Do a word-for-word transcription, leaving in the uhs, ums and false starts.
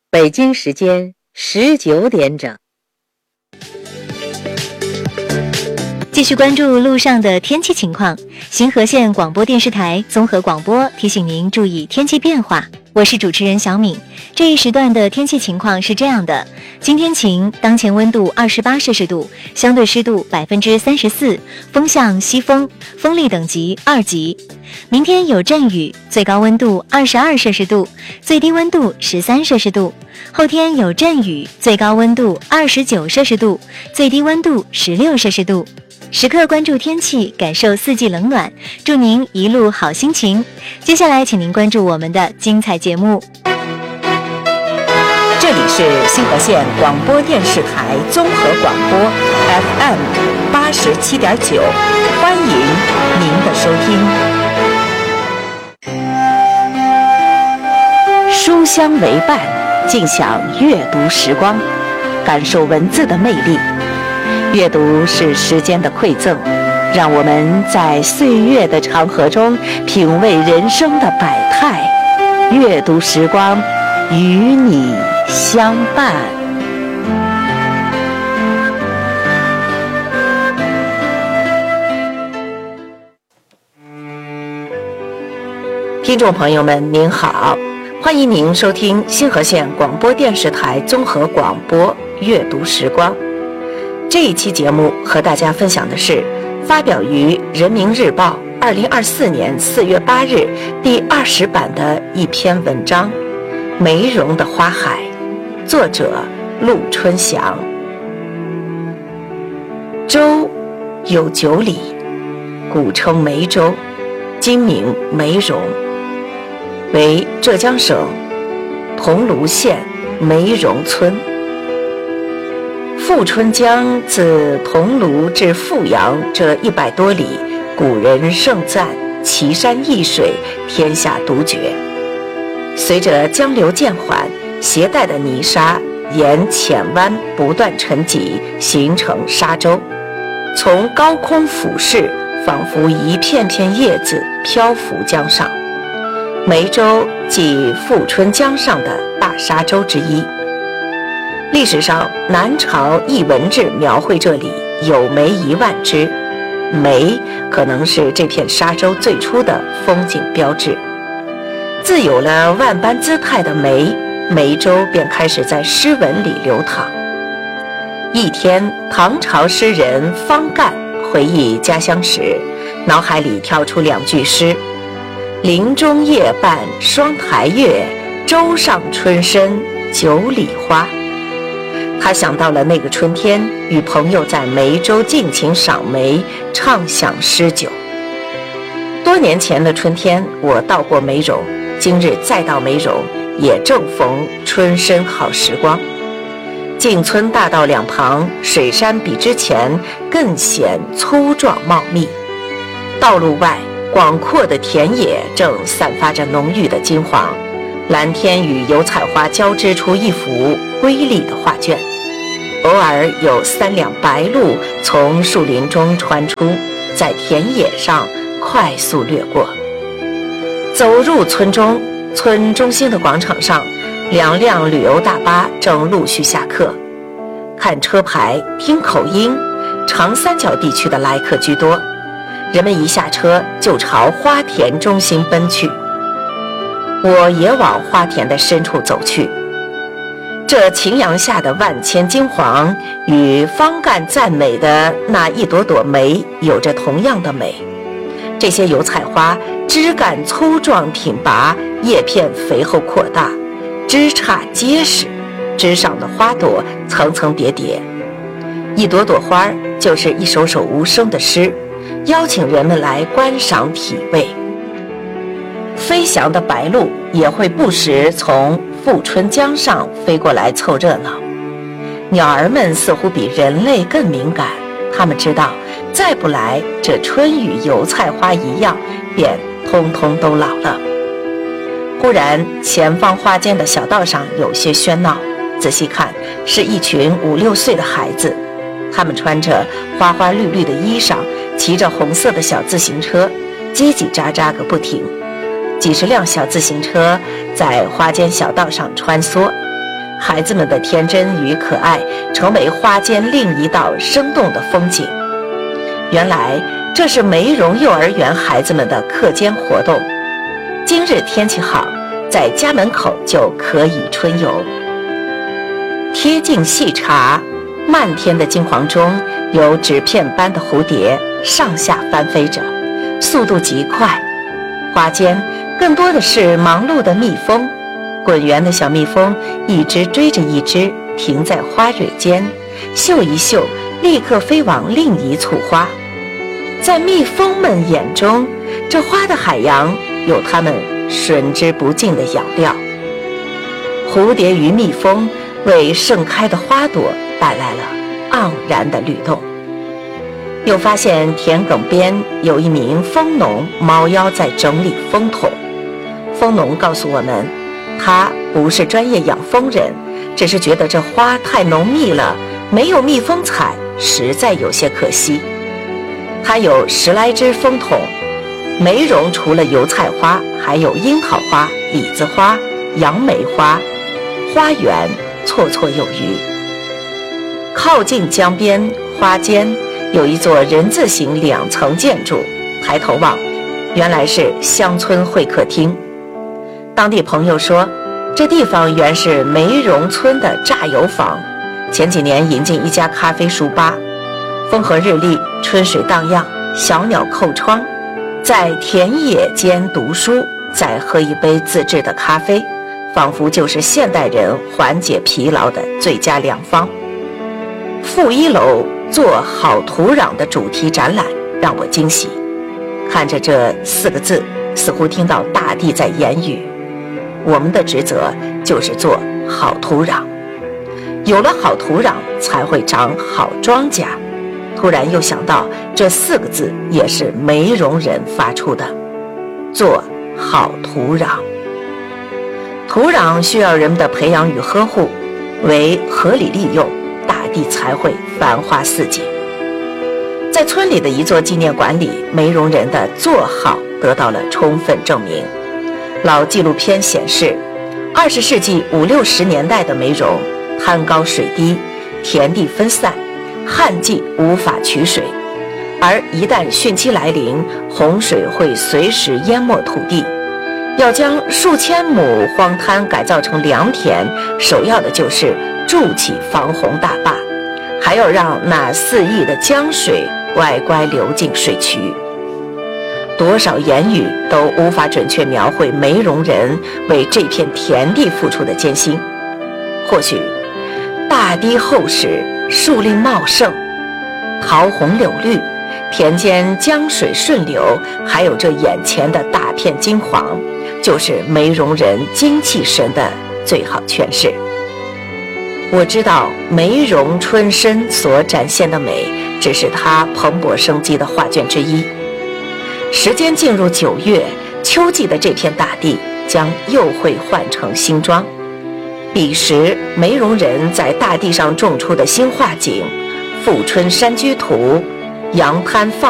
北京时间十九点整。 继续关注路上的天气情况。新河县广播电视台综合广播提醒您注意天气变化。我是主持人小敏。这一时段的天气情况是这样的：今天晴，当前温度二十八摄氏度，相对湿度百分之三十四，风向西风，风力等级二级。明天有阵雨，最高温度二十二摄氏度，最低温度十三摄氏度。后天有阵雨，最高温度二十九摄氏度，最低温度十六摄氏度。时刻关注天气，感受四季冷暖，祝您一路好心情。接下来请您关注我们的精彩节目。 这里是新河县广播电视台综合广播 F M 八十七点九，欢迎您的收听。书香为伴，尽享阅读时光，感受文字的魅力。阅读是时间的馈赠，让我们在岁月的长河中品味人生的百态。阅读时光，与你相伴。听众朋友们您好，欢迎您收听新河县广播电视台综合广播阅读时光。这一期节目和大家分享的是发表于《人民日报》二零二四年四月八日第二十版的一篇文章《梅茸的花海》，作者陆春祥。州有九里，古称梅州，今名梅茸，为浙江省桐庐县梅茸村。富春江自桐庐至富阳这一百多里，古人盛赞奇山异水，天下独绝。随着江流渐缓，携带的泥沙沿浅湾不断沉积，形成沙洲，从高空俯视，仿佛一片片叶子漂浮江上。梅州即富春江上的大沙洲之一。历史上，南朝易文志描绘这里有梅一万枝，梅可能是这片沙洲最初的风景标志。自有了万般姿态的梅，梅州便开始在诗文里流淌。一天，唐朝诗人方干回忆家乡时，脑海里跳出两句诗：林中夜半双台月，洲上春深九里花。他想到了那个春天，与朋友在梅州尽情赏梅，畅享诗酒。多年前的春天，我到过梅茸，今日再到梅茸，也正逢春深好时光。进村大道两旁，水杉比之前更显粗壮茂密。道路外，广阔的田野正散发着浓郁的金黄，蓝天与油菜花交织出一幅瑰丽的画卷。偶尔有三辆白鹭从树林中穿出，在田野上快速掠过。走入村中，村中心的广场上，两辆旅游大巴正陆续下客。看车牌，听口音，长三角地区的来客居多。人们一下车就朝花田中心奔去。我也往花田的深处走去。这晴阳下的万千金黄，与方干赞美的那一朵朵梅有着同样的美。这些油菜花枝干粗壮挺拔，叶片肥厚扩大，枝杈结实，枝上的花朵层层叠叠，一朵朵花就是一首首无声的诗，邀请人们来观赏体味。飞翔的白鹭也会不时从富春江上飞过来凑热闹。鸟儿们似乎比人类更敏感，它们知道再不来，这春与油菜花一样，便通通都老了。忽然，前方花间的小道上有些喧闹，仔细看，是一群五六岁的孩子，他们穿着花花绿绿的衣裳，骑着红色的小自行车，叽叽喳喳个不停。几十辆小自行车在花间小道上穿梭， 孩子们的天真与可爱成为花间另一道生动的风景。原来这是梅荣幼儿园孩子们的课间活动。今日天气好，在家门口就可以春游。贴近细查，漫天的金黄中有纸片般的蝴蝶上下翻飞着，速度极快。花间更多的是忙碌的蜜蜂，滚圆的小蜜蜂一只追着一只，停在花蕊间，嗅一嗅，立刻飞往另一簇花。在蜜蜂们眼中，这花的海洋有它们吮之不尽的咬料。蝴蝶与蜜蜂为盛开的花朵带来了盎然的律动。又发现田埂边有一名蜂农猫腰在整理蜂桶。蜂农告诉我们，他不是专业养蜂人，只是觉得这花太浓密了，没有蜜蜂采，实在有些可惜。他有十来只蜂桶，梅荣除了油菜花，还有樱桃花、李子花、杨梅花，花园绰绰有余。靠近江边花间有一座人字形两层建筑，抬头望，原来是乡村会客厅。当地朋友说，这地方原是梅荣村的榨油坊，前几年引进一家咖啡书吧，风和日丽，春水荡漾，小鸟叩窗，在田野间读书，再喝一杯自制的咖啡，仿佛就是现代人缓解疲劳的最佳良方。负一楼做好土壤的主题展览让我惊喜，看着这四个字，似乎听到大地在言语，我们的职责就是做好土壤，有了好土壤才会长好庄稼。突然又想到，这四个字也是梅荣人发出的，做好土壤。土壤需要人们的培养与呵护，为合理利用，大地才会繁花似锦。在村里的一座纪念馆里，梅荣人的做好得到了充分证明。老纪录片显示，二十世纪五六十年代的梅荣，滩高水低，田地分散，旱季无法取水，而一旦汛期来临，洪水会随时淹没土地。要将数千亩荒滩改造成良田，首要的就是筑起防洪大坝，还要让那四亿的江水乖乖流进水渠。多少言语都无法准确描绘梅荣人为这片田地付出的艰辛。或许大堤厚实，树林茂盛，桃红柳绿，田间江水顺流，还有这眼前的大片金黄，就是梅荣人精气神的最好诠释。我知道梅荣春深所展现的美，只是它蓬勃生机的画卷之一。时间进入九月，秋季的这片大地将又会换成新装。彼时梅荣人在大地上种出的新画景，富春山居图、杨滩放